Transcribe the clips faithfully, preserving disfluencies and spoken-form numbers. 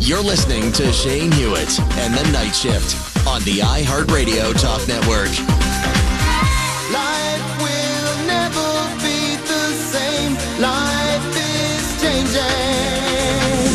You're listening to Shane Hewitt and the Night Shift on the iHeartRadio Talk Network. Life will never be the same. Life is changing.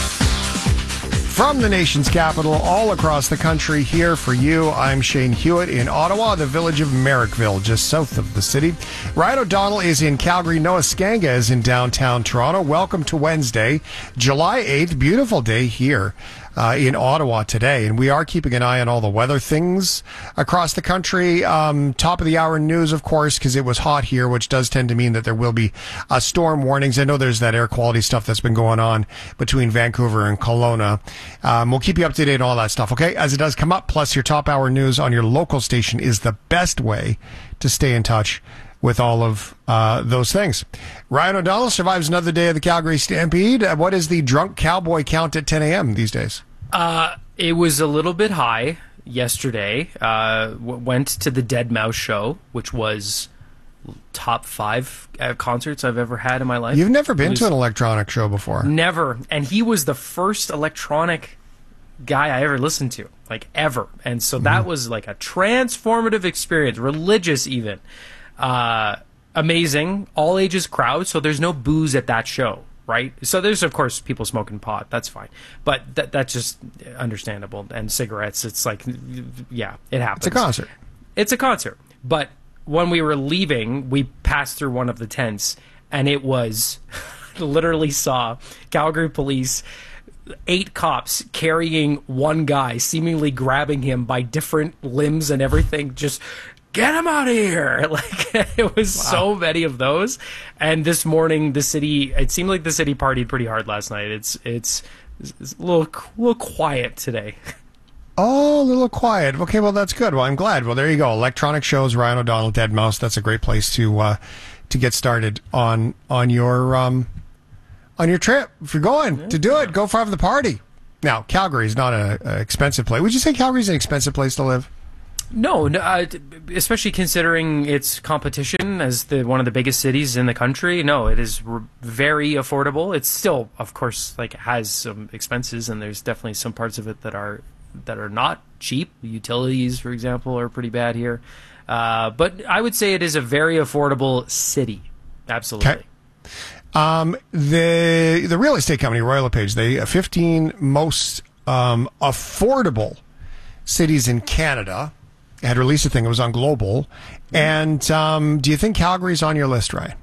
From the nation's capital, all across the country, here for you, I'm Shane Hewitt in Ottawa, the village of Merrickville, just south of the city. Ryan O'Donnell is in Calgary. Noah Skanga is in downtown Toronto. Welcome to Wednesday, July eighth. Beautiful day here uh, in Ottawa today. And we are keeping an eye on all the weather things across the country. Um, top of the hour news, of course, because it was hot here, which does tend to mean that there will be uh, storm warnings. I know there's that air quality stuff that's been going on between Vancouver and Kelowna. Um, we'll keep you up to date on all that stuff, okay? As it does come up, plus your top hour news on your local station is the best way to stay in touch with all of uh, those things. Ryan O'Donnell survives another day of the Calgary Stampede. Uh, what is the drunk cowboy count at ten a.m. these days? Uh, it was a little bit high yesterday. Uh, w- went to the Dead Mouse show, which was top five uh, concerts I've ever had in my life. You've never been was, to an electronic show before? Never. And he was the first electronic guy I ever listened to, like ever. And so that mm-hmm. was like a transformative experience, religious even. Uh, amazing, all ages crowd, so there's no booze at that show, right? So there's, of course, people smoking pot, that's fine. But that that's just understandable. And cigarettes, it's like, yeah, it happens. It's a concert. It's a concert. But when we were leaving, we passed through one of the tents, and it was, literally saw Calgary police, eight cops carrying one guy, seemingly grabbing him by different limbs and everything, just... get him out of here! Like, it was wow. so many of those. And this morning, the city, it seemed like the city partied pretty hard last night. It's it's, it's a little, a little quiet today. Oh, a little quiet. Okay, well, that's good. Well, I'm glad. Well, there you go. Electronic shows, Ryan O'Donnell, Dead Mouse. That's a great place to uh, to get started on on your um, on your trip. If you're going yeah. to do it, go for the party. Now, Calgary is not an expensive place. Would you say Calgary's an expensive place to live? No, no uh, especially considering its competition as the one of the biggest cities in the country. No, it is r- very affordable. It's still, of course, like has some expenses, and there's definitely some parts of it that are that are not cheap. Utilities, for example, are pretty bad here. Uh, but I would say it is a very affordable city. Absolutely. Okay. Um, the the real estate company Royal LePage, they uh, fifteen most um, affordable cities in Canada. Had released a thing. It was on Global. And um, do you think Calgary's on your list, Ryan?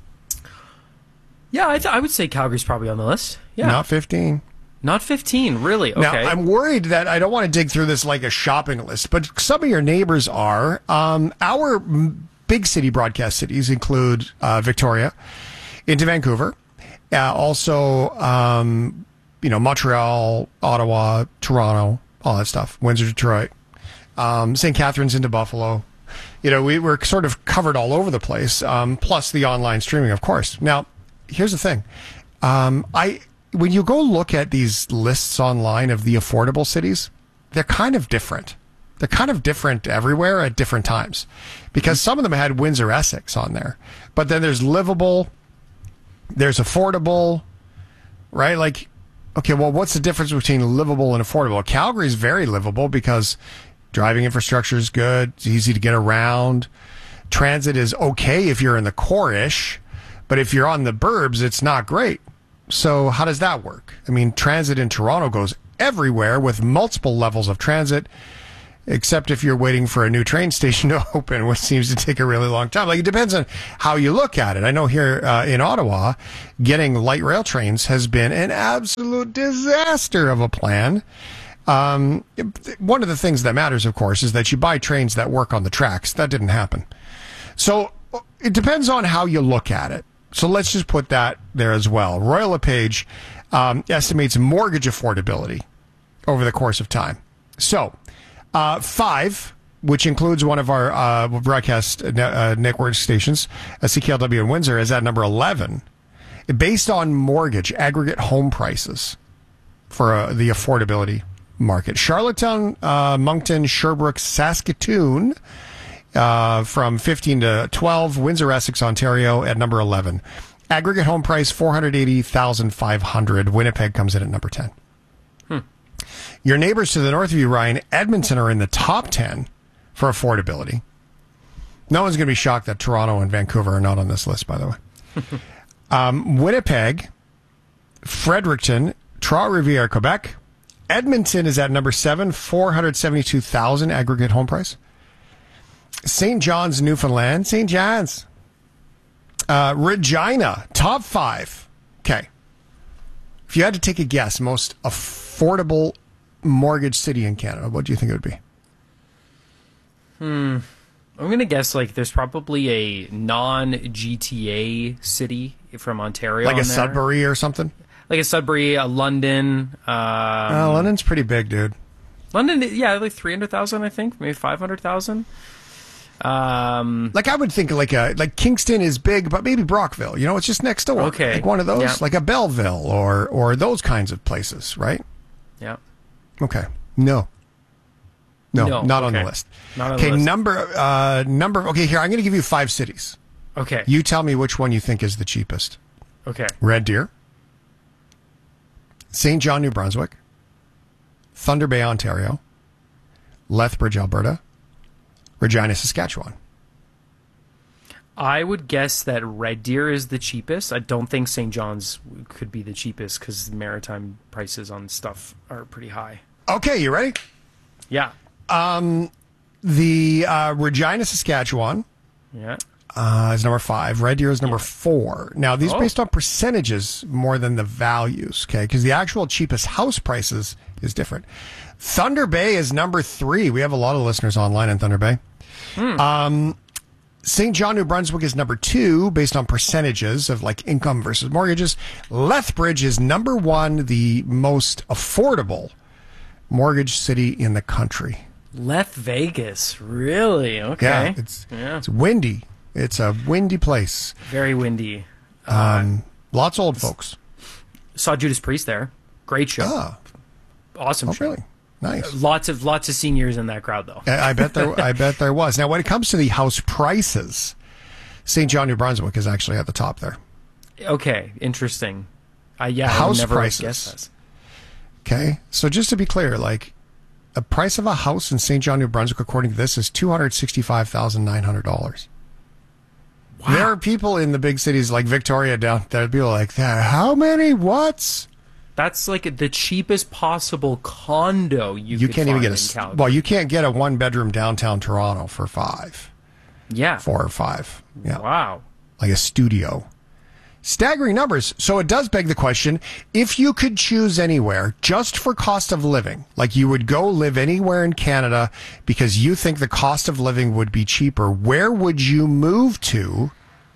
Yeah, I, th- I would say Calgary's probably on the list. Yeah, not fifteen. Not fifteen, really? Okay. Now, I'm worried that I don't want to dig through this like a shopping list, but some of your neighbors are. Um, our big city broadcast cities include uh, Victoria, into Vancouver, uh, also, um, you know, Montreal, Ottawa, Toronto, all that stuff, Windsor, Detroit. Um, Saint Catharines into Buffalo. You know, we were sort of covered all over the place, um, plus the online streaming, of course. Now, here's the thing. Um, I when you go look at these lists online of the affordable cities, they're kind of different. They're kind of different everywhere at different times. Because some of them had Windsor, Essex on there. But then there's livable, there's affordable, right? Like, okay, well, what's the difference between livable and affordable? Calgary's very livable because... driving infrastructure is good. It's easy to get around. Transit is okay if you're in the core-ish, but if you're on the burbs, it's not great. So how does that work? I mean, transit in Toronto goes everywhere with multiple levels of transit, except if you're waiting for a new train station to open, which seems to take a really long time. Like, it depends on how you look at it. I know here uh, in Ottawa, getting light rail trains has been an absolute disaster of a plan. Um, one of the things that matters, of course, is that you buy trains that work on the tracks. That didn't happen. So it depends on how you look at it. So let's just put that there as well. Royal LePage um, estimates mortgage affordability over the course of time. So uh, five, which includes one of our uh, broadcast ne- uh, network stations, uh, C K L W in Windsor, is at number eleven. Based on mortgage, aggregate home prices for uh, the affordability market. Charlottetown, uh, Moncton, Sherbrooke, Saskatoon, uh, from fifteen to twelve. Windsor, Essex, Ontario at number eleven. Aggregate home price four hundred eighty thousand five hundred. Winnipeg comes in at number ten. Hmm. Your neighbors to the north of you, Ryan, Edmonton, are in the top ten for affordability. No one's going to be shocked that Toronto and Vancouver are not on this list, by the way. um, Winnipeg, Fredericton, Trois-Rivières, Quebec. Edmonton is at number seven, four hundred seventy-two thousand aggregate home price. Saint John's, Newfoundland. Saint John's. Uh, Regina, top five. Okay. If you had to take a guess, most affordable mortgage city in Canada, what do you think it would be? Hmm. I'm going to guess like there's probably a non-G T A city from Ontario. Like a on there. Sudbury or something? Like a Sudbury, a London. Um, uh, London's pretty big, dude. London, yeah, like three hundred thousand, I think, maybe five hundred thousand. Um, like I would think like a like Kingston is big, but maybe Brockville. You know, it's just next door. Okay, like one of those, yeah. like a Belleville or or those kinds of places, right? Yeah. Okay. No. No, no not okay. on the list. Not on okay, the list. number uh, number. Okay, here I'm going to give you five cities. Okay. You tell me which one you think is the cheapest. Okay. Red Deer, Saint John, New Brunswick, Thunder Bay, Ontario, Lethbridge, Alberta, Regina, Saskatchewan. I would guess that Red Deer is the cheapest. I don't think Saint John's could be the cheapest because the maritime prices on stuff are pretty high. Okay, you ready? Yeah. Um, the uh, Regina, Saskatchewan Yeah. uh, is number five. Red Deer is number four. Now, these are Oh. based on percentages more than the values, okay? Because the actual cheapest house prices is different. Thunder Bay is number three. We have a lot of listeners online in Thunder Bay. Hmm. Um, Saint John, New Brunswick is number two based on percentages of like income versus mortgages. Lethbridge is number one, the most affordable mortgage city in the country. Leth Vegas, really? Okay. Yeah, it's Yeah. it's windy. It's a windy place. Very windy. Um, lots of old folks. Saw Judas Priest there. Great show. Ah, Awesome oh, show. really? Nice. Lots of lots of seniors in that crowd though. I I bet there. I bet there was. Now, when it comes to the house prices, Saint John, New Brunswick is actually at the top there. Okay, interesting. Uh, yeah, I House would never prices. guess that. Okay, so just to be clear, like the price of a house in Saint John, New Brunswick, according to this, is two hundred sixty-five thousand nine hundred dollars. Wow. There are people in the big cities like Victoria down there. People are like that. How many? What's? That's like the cheapest possible condo you, You could can't even find get in a s- Calgary. well. You can't get a one bedroom downtown Toronto for five, Yeah. four or five. Yeah, Wow. like a studio. Staggering numbers. So it does beg the question, if you could choose anywhere just for cost of living, like you would go live anywhere in Canada because you think the cost of living would be cheaper, where would you move to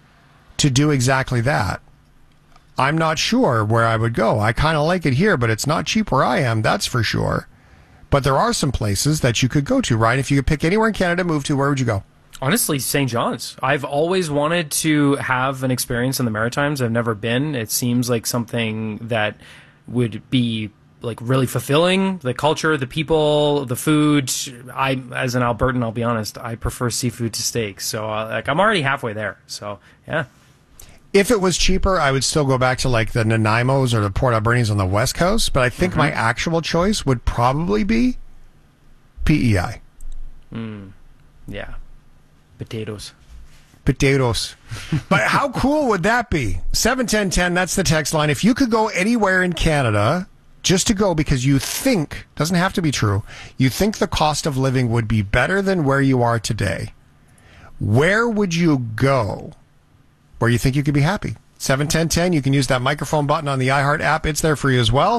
to do exactly that? I'm not sure where I would go. I kind of like it here, but it's not cheap where I am, that's for sure. But there are some places that you could go to, right? If you could pick anywhere in Canada to move to, where would you go? Honestly, Saint John's. I've always wanted to have an experience in the Maritimes. I've never been. It seems like something that would be like really fulfilling. The culture, the people, the food. I, as an Albertan, I'll be honest, I prefer seafood to steak. So, uh, like, I'm already halfway there. So, yeah. If it was cheaper, I would still go back to like the Nanaimos or the Port Albernis on the West Coast. But I think Mm-hmm. my actual choice would probably be P E I. Yeah. Potatoes. Potatoes. But how cool would that be? seven ten ten, that's the text line. If you could go anywhere in Canada, just to go because you think, doesn't have to be true, you think the cost of living would be better than where you are today, where would you go where you think you could be happy? seven ten ten, you can use that microphone button on the iHeart app. It's there for you as well.